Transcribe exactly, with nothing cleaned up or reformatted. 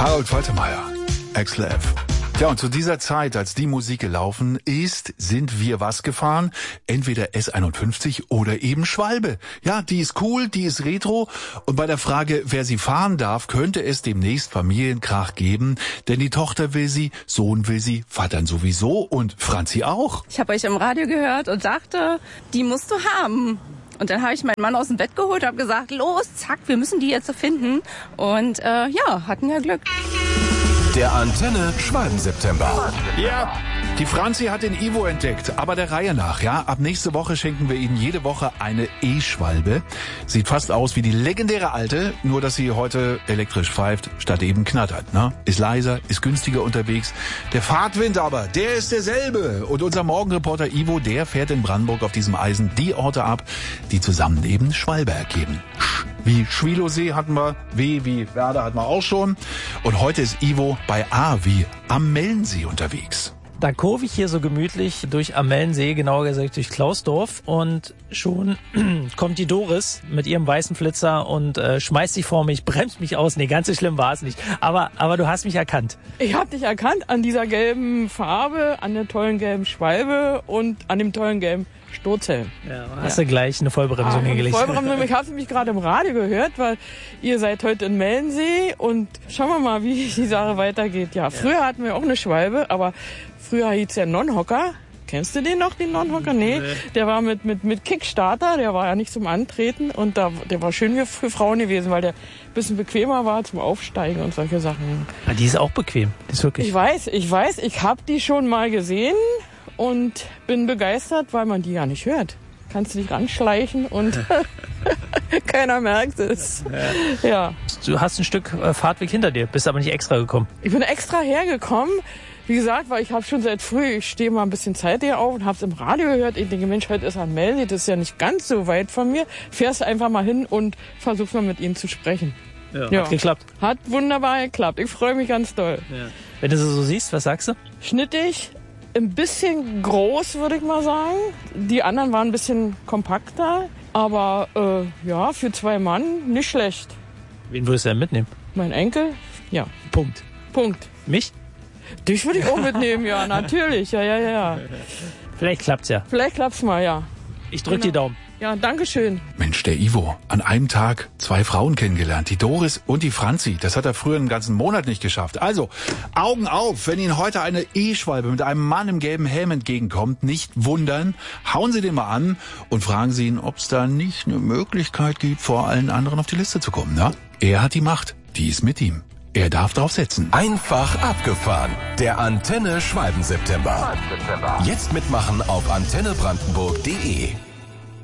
Harold Faltermeier, Axel F. Ja, und zu dieser Zeit, als die Musik gelaufen ist, sind wir was gefahren? Entweder S einundfünfzig oder eben Schwalbe. Ja, die ist cool, die ist retro. Und bei der Frage, wer sie fahren darf, könnte es demnächst Familienkrach geben. Denn die Tochter will sie, Sohn will sie, Vatern sowieso und Franzi auch. Ich habe euch im Radio gehört und dachte, die musst du haben. Und dann habe ich meinen Mann aus dem Bett geholt und habe gesagt, los, zack, wir müssen die jetzt finden. Und äh, ja, hatten ja Glück. Der Antenne Schwalben-September. Ja, die Franzi hat den Ivo entdeckt, aber der Reihe nach, ja. Ab nächste Woche schenken wir Ihnen jede Woche eine E-Schwalbe. Sieht fast aus wie die legendäre alte, nur dass sie heute elektrisch pfeift, statt eben knattert, ne? Ist leiser, ist günstiger unterwegs. Der Fahrtwind aber, der ist derselbe. Und unser Morgenreporter Ivo, der fährt in Brandenburg auf diesem Eisen die Orte ab, die zusammen eben Schwalbe ergeben. Sch wie Schwilosee hatten wir, W wie Werder hatten wir auch schon. Und heute ist Ivo bei A wie am Mellensee unterwegs. Da kurve ich hier so gemütlich durch am Mellensee, genauer gesagt durch Klausdorf, und schon kommt die Doris mit ihrem weißen Flitzer und äh, schmeißt sich vor mich, bremst mich aus. Nee, ganz so schlimm war es nicht. Aber, aber du hast mich erkannt. Ich habe dich erkannt an dieser gelben Farbe, an der tollen gelben Schwalbe und an dem tollen gelben Sturzhelm. Ja, hast ja. du gleich eine Vollbremsung ah, hingelegt. Vollbremsung. Ich habe mich gerade im Radio gehört, weil ihr seid heute in Mellensee und schauen wir mal, wie die Sache weitergeht. Ja, ja. Früher hatten wir auch eine Schwalbe, aber früher hieß der Non-Hocker. Kennst du den noch, den Non-Hocker? Nee, nee, der war mit, mit, mit Kickstarter, der war ja nicht zum Antreten und da, der war schön für Frauen gewesen, weil der ein bisschen bequemer war zum Aufsteigen und solche Sachen. Ah, die ist auch bequem, die ist wirklich. Ich weiß, ich weiß, ich habe die schon mal gesehen und bin begeistert, weil man die ja nicht hört. Kannst du dich ranschleichen und keiner merkt es. Ja. ja. Du hast ein Stück Fahrtweg hinter dir, bist aber nicht extra gekommen. Ich bin extra hergekommen. Wie gesagt, weil ich habe schon seit früh, ich stehe mal ein bisschen Zeit hier auf und habe es im Radio gehört. Ich denke, Mensch, heute ist am Mellensee, das ist ja nicht ganz so weit von mir. Fährst einfach mal hin und versuchst mal mit ihnen zu sprechen. Ja, ja. Hat geklappt. Hat wunderbar geklappt. Ich freue mich ganz doll. Ja. Wenn du sie so siehst, was sagst du? Schnittig, ein bisschen groß, würde ich mal sagen. Die anderen waren ein bisschen kompakter. Aber äh, ja, für zwei Mann nicht schlecht. Wen würdest du denn mitnehmen? Mein Enkel? Ja. Punkt. Punkt. Mich? Dich würde ich auch mitnehmen, ja, natürlich. Ja, ja, ja. Vielleicht klappt's ja. Vielleicht klappt's mal, ja. Ich drück genau. die Daumen. Ja, danke schön. Mensch, der Ivo, an einem Tag zwei Frauen kennengelernt. Die Doris und die Franzi. Das hat er früher einen ganzen Monat nicht geschafft. Also, Augen auf, wenn Ihnen heute eine E-Schwalbe mit einem Mann im gelben Helm entgegenkommt, nicht wundern. Hauen Sie den mal an und fragen Sie ihn, ob es da nicht eine Möglichkeit gibt, vor allen anderen auf die Liste zu kommen. Na? Er hat die Macht. Die ist mit ihm. Er darf drauf setzen. Einfach abgefahren. Der Antenne Schwalben-September. Jetzt mitmachen auf antenne brandenburg punkt de.